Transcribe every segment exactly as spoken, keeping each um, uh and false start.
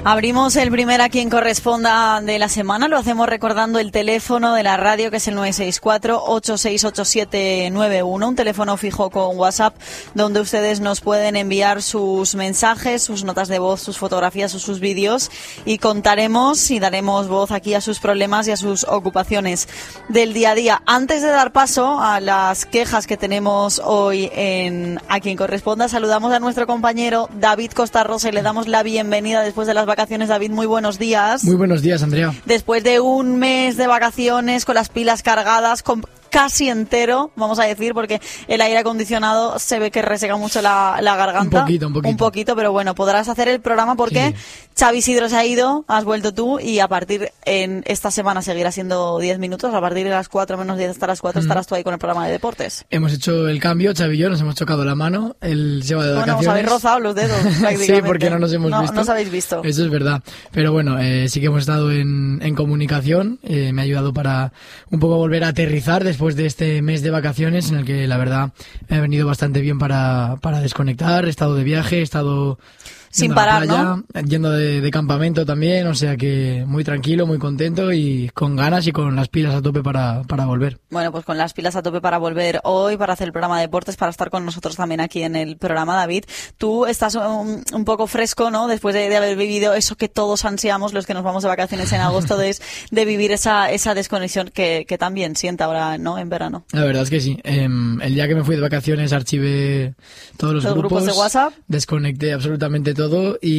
Abrimos el primer A Quien Corresponda de la semana. Lo hacemos recordando el teléfono de la radio, que es el nueve seis cuatro, ocho seis ocho siete nueve uno, un teléfono fijo con WhatsApp donde ustedes nos pueden enviar sus mensajes, sus notas de voz, sus fotografías o sus vídeos, y contaremos y daremos voz aquí a sus problemas y a sus ocupaciones del día a día. Antes de dar paso a las quejas que tenemos hoy en A Quien Corresponda, saludamos a nuestro compañero David Costa Rosa y le damos la bienvenida después de las vacaciones. David, muy buenos días. Muy buenos días, Andrea. Después de un mes de vacaciones, con las pilas cargadas, con casi entero, vamos a decir, porque el aire acondicionado se ve que reseca mucho la, la garganta. Un poquito, un poquito. Un poquito, pero bueno, podrás hacer el programa porque sí. Xavi Isidro se ha ido, has vuelto tú, y a partir en esta semana seguirá siendo diez minutos, a partir de las cuatro menos diez hasta las cuatro mm. estarás tú ahí con el programa de deportes. Hemos hecho el cambio, Xavi y yo, nos hemos chocado la mano, él se va de vacaciones. Bueno, os habéis rozado los dedos, prácticamente. Sí, porque no nos hemos no, visto. No os habéis visto. Eso es verdad. Pero bueno, eh, sí que hemos estado en, en comunicación, eh, me ha ayudado para un poco volver a aterrizar después de este mes de vacaciones, en el que la verdad me ha venido bastante bien para, para desconectar. He estado de viaje, he estado sin parar, playa, ¿no? Yendo de, de campamento también, o sea que muy tranquilo, muy contento y con ganas y con las pilas a tope para, para volver. Bueno, pues con las pilas a tope para volver hoy, para hacer el programa de deportes, para estar con nosotros también aquí en el programa. David, tú estás un, un poco fresco, ¿no? Después de, de haber vivido eso que todos ansiamos, los que nos vamos de vacaciones en agosto, de, de vivir esa, esa desconexión que, que también sienta ahora, ¿no? En verano. La verdad es que sí. Eh, el día que me fui de vacaciones archivé todos los, ¿Los grupos, grupos de WhatsApp? Desconecté absolutamente todo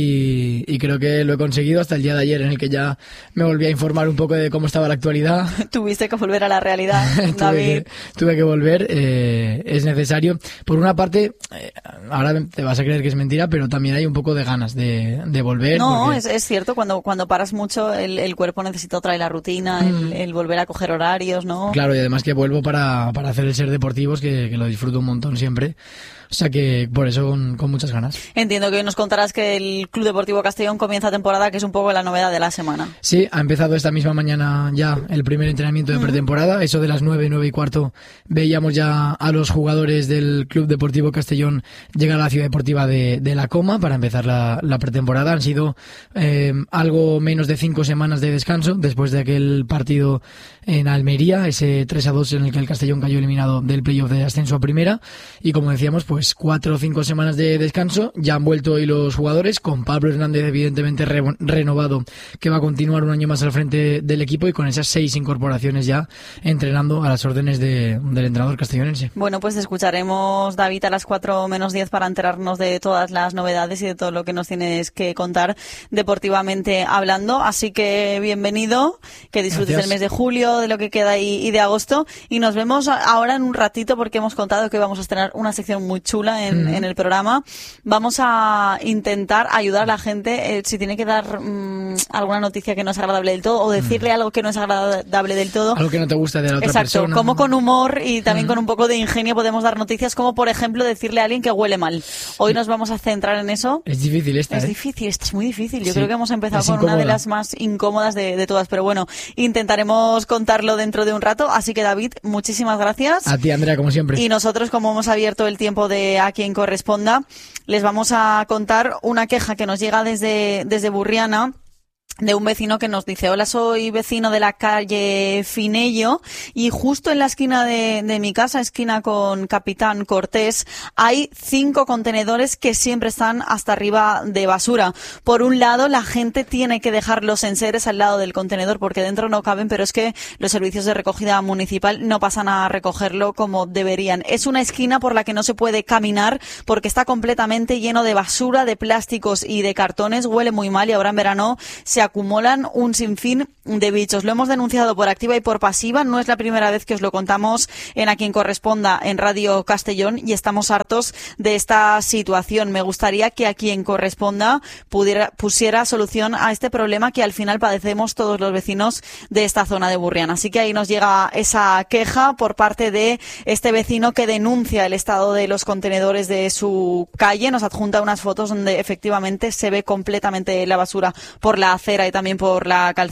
y, y creo que lo he conseguido hasta el día de ayer, en el que ya me volví a informar un poco de cómo estaba la actualidad. Tuviste que volver a la realidad, tuve, David. que, tuve que volver, eh, es necesario. Por una parte, eh, ahora te vas a creer que es mentira, pero también hay un poco de ganas de, de volver. No, porque... es, es cierto, cuando, cuando paras mucho el, el cuerpo necesita otra vez la rutina, mm. el, el volver a coger horarios, ¿no? Claro, y además que vuelvo para, para hacer el ser deportivos, que, que lo disfruto un montón siempre. O sea que por eso con, con muchas ganas. Entiendo que hoy nos contarás que el Club Deportivo Castellón comienza temporada, que es un poco la novedad de la semana. Sí, ha empezado esta misma mañana ya el primer entrenamiento de pretemporada. Eso de las nueve, nueve y cuarto veíamos ya a los jugadores del Club Deportivo Castellón llegar a la ciudad deportiva de, de La Coma para empezar la, la pretemporada. Han sido eh, algo menos de cinco semanas de descanso después de aquel partido en Almería, ese tres a dos en el que el Castellón cayó eliminado del playoff de ascenso a primera. Y como decíamos, pues Pues cuatro o cinco semanas de descanso, ya han vuelto hoy los jugadores, con Pablo Hernández evidentemente re renovado, que va a continuar un año más al frente del equipo, y con esas seis incorporaciones ya entrenando a las órdenes de, del entrenador castellonense. Bueno, pues escucharemos, David, a las cuatro menos diez para enterarnos de todas las novedades y de todo lo que nos tienes que contar deportivamente hablando. Así que bienvenido, que disfrutes Gracias. del mes de julio, de lo que queda y, y de agosto, y nos vemos ahora en un ratito, porque hemos contado que vamos a estrenar una sección muy chula en, mm. en el programa. Vamos a intentar ayudar a la gente, eh, si tiene que dar mmm, alguna noticia que no es agradable del todo, o decirle mm. algo que no es agradable del todo. Algo que no te gusta de la otra Exacto, persona. como con humor y también mm. con un poco de ingenio podemos dar noticias, como por ejemplo decirle a alguien que huele mal. Hoy nos vamos a centrar en eso. Es difícil esta, Es ¿eh? difícil, esta es muy difícil. Yo sí. creo que hemos empezado es con incómoda. una de las más incómodas de, de todas, pero bueno, intentaremos contarlo dentro de un rato. Así que, David, muchísimas gracias. A ti, Andrea, como siempre. Y nosotros, como hemos abierto el tiempo de A Quien Corresponda, les vamos a contar una queja que nos llega desde, desde Burriana, de un vecino que nos dice: hola, soy vecino de la calle Finello, y justo en la esquina de, de mi casa, esquina con Capitán Cortés, hay cinco contenedores que siempre están hasta arriba de basura. Por un lado, la gente tiene que dejar los enseres al lado del contenedor porque dentro no caben, pero es que los servicios de recogida municipal no pasan a recogerlo como deberían. Es una esquina por la que no se puede caminar porque está completamente lleno de basura, de plásticos y de cartones. Huele muy mal, y ahora en verano se acumulan un sinfín de bichos. Lo hemos denunciado por activa y por pasiva. No es la primera vez que os lo contamos en A Quien Corresponda en Radio Castellón, y estamos hartos de esta situación. Me gustaría que A Quien Corresponda pudiera, pusiera solución a este problema que al final padecemos todos los vecinos de esta zona de Burriana. Así que ahí nos llega esa queja por parte de este vecino que denuncia el estado de los contenedores de su calle. Nos adjunta unas fotos donde efectivamente se ve completamente la basura por la acera y también por la calzada.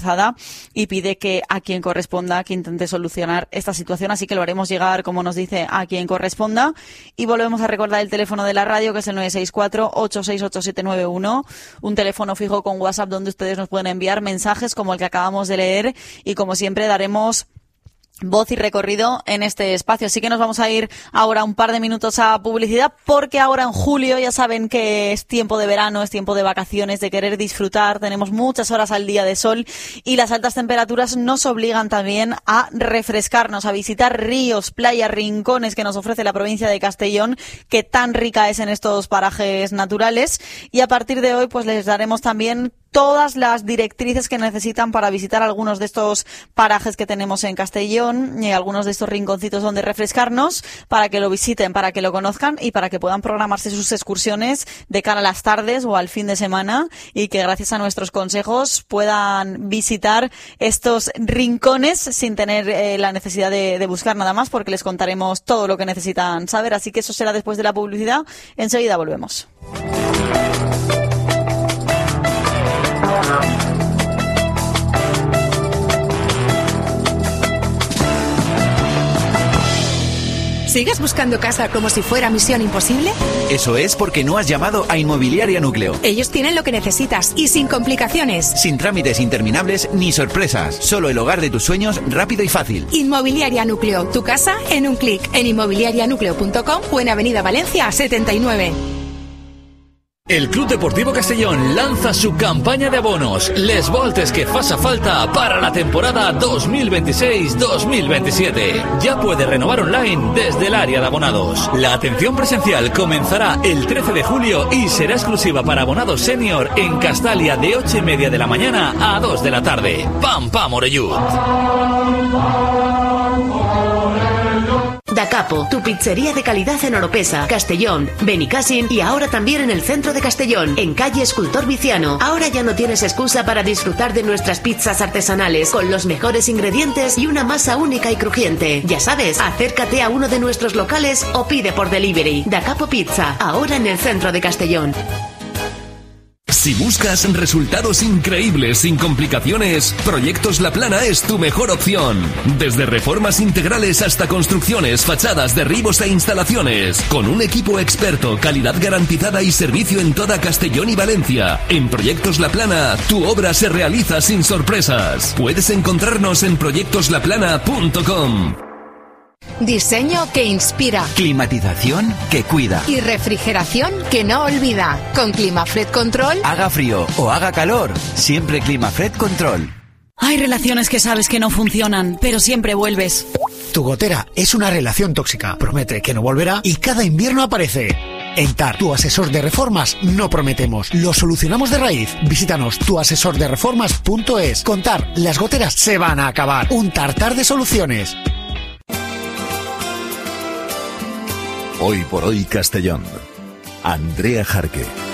y pide que a quien corresponda que intente solucionar esta situación, así que lo haremos llegar, como nos dice, a quien corresponda. Y volvemos a recordar el teléfono de la radio, que es el nueve seis cuatro, ocho seis ocho, siete nueve uno, un teléfono fijo con WhatsApp donde ustedes nos pueden enviar mensajes como el que acabamos de leer, y como siempre daremos voz y recorrido en este espacio. Así que nos vamos a ir ahora un par de minutos a publicidad, porque ahora en julio ya saben que es tiempo de verano, es tiempo de vacaciones, de querer disfrutar. Tenemos muchas horas al día de sol y las altas temperaturas nos obligan también a refrescarnos, a visitar ríos, playas, rincones que nos ofrece la provincia de Castellón, que tan rica es en estos parajes naturales. Y a partir de hoy pues les daremos también todas las directrices que necesitan para visitar algunos de estos parajes que tenemos en Castellón y algunos de estos rinconcitos donde refrescarnos, para que lo visiten, para que lo conozcan y para que puedan programarse sus excursiones de cara a las tardes o al fin de semana, y que gracias a nuestros consejos puedan visitar estos rincones sin tener eh, la necesidad de, de buscar nada más, porque les contaremos todo lo que necesitan saber. Así que eso será después de la publicidad. Enseguida volvemos. ¿Sigues buscando casa como si fuera misión imposible? Eso es porque no has llamado a Inmobiliaria Núcleo. Ellos tienen lo que necesitas y sin complicaciones. Sin trámites interminables ni sorpresas. Solo el hogar de tus sueños, rápido y fácil. Inmobiliaria Núcleo. Tu casa en un clic. En inmobiliaria núcleo punto com o en Avenida Valencia setenta y nueve. El Club Deportivo Castellón lanza su campaña de abonos Les Voltes que faça falta para la temporada dos mil veintiséis dos mil veintisiete. Ya puede renovar online desde el área de abonados. La atención presencial comenzará el trece de julio y será exclusiva para abonados senior en Castalia de ocho y media de la mañana a dos de la tarde. ¡Pam, pam, Orellut! Da Capo, tu pizzería de calidad en Oropesa, Castellón, Benicàssim y ahora también en el centro de Castellón, en calle Escultor Viciano. Ahora ya no tienes excusa para disfrutar de nuestras pizzas artesanales, con los mejores ingredientes y una masa única y crujiente. Ya sabes, acércate a uno de nuestros locales o pide por delivery. Da Capo Pizza, ahora en el centro de Castellón. Si buscas resultados increíbles sin complicaciones, Proyectos La Plana es tu mejor opción. Desde reformas integrales hasta construcciones, fachadas, derribos e instalaciones. Con un equipo experto, calidad garantizada y servicio en toda Castellón y Valencia. En Proyectos La Plana, tu obra se realiza sin sorpresas. Puedes encontrarnos en proyectos la plana punto com. Diseño que inspira. Climatización que cuida. Y refrigeración que no olvida. Con Climafred Control. Haga frío o haga calor, siempre Climafred Control. Hay relaciones que sabes que no funcionan, pero siempre vuelves. Tu gotera es una relación tóxica. Promete que no volverá y cada invierno aparece. En T A R, tu asesor de reformas, no prometemos. Lo solucionamos de raíz. Visítanos tu asesor de reformas punto es. Con T A R, las goteras se van a acabar. Un tartar de soluciones. Hoy por hoy Castellón. Andrea Jarque.